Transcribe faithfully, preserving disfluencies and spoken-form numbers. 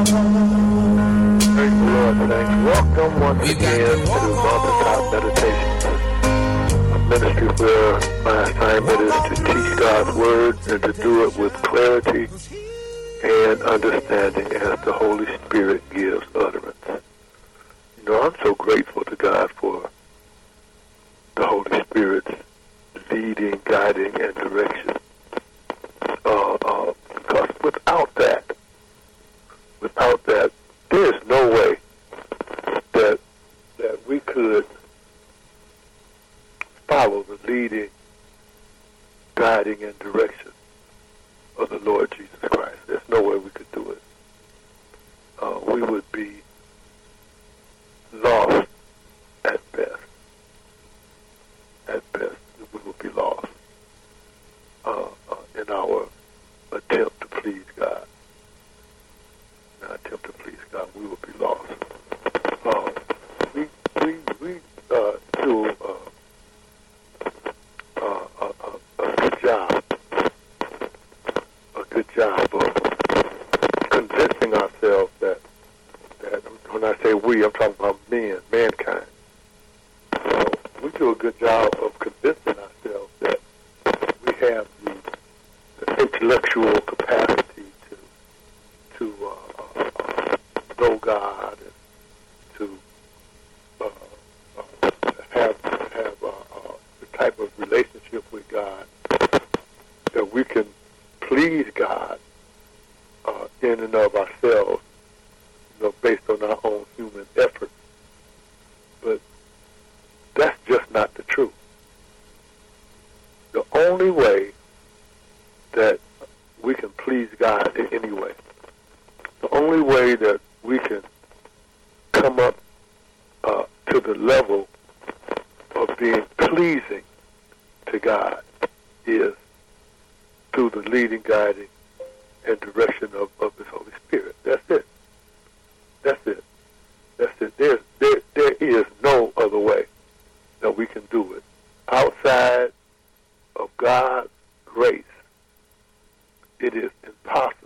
Praise the Lord, thanks. Welcome once again to Mountaintop Meditations, a ministry where my assignment is to teach God's Word and to do it with clarity and understanding as the Holy Spirit gives utterance. You know, I'm so grateful to God for the Holy Spirit's leading, guiding, and direction. Uh, uh, because without that, without that, there is no way that that we could follow the leading, guiding, and direction of the Lord Jesus Christ. There's no way we could do it. Uh, we would be lost at best. At best, we would be lost uh, uh, in our attempt to please God. In our attempt to please God, we would be lost. Uh, we we we uh, do uh, uh, a, a, a good job, a good job of convincing ourselves that that when I say we, I'm talking about men, mankind. So we do a good job of convincing ourselves that we have the, the intellectual capacity to to uh, uh, know God and to uh, uh, have have uh, uh, the type of relationship with God that we can please God uh, in and of ourselves, you know, based on our own human effort. But that's just not the truth. The only way that we can please God in any way, the only way that we can come up uh, to the level of being pleasing to God is through the leading, guiding, and direction of, of His Holy Spirit. That's it. That's it. That's it. There's, there, there is no other way that we can do it. Outside of God's grace, it is impossible